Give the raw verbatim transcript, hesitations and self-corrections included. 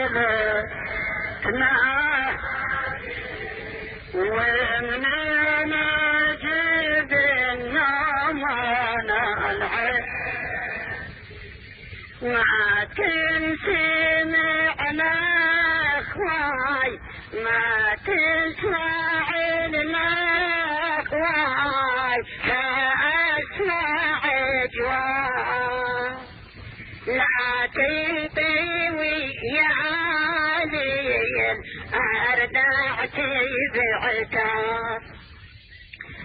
ومن نجد النوم نلعب ما تنسمعنا اخواي ما تسمع الاخواي فاسمع جواب لا تطيوي يا علي اردعتي بعتاب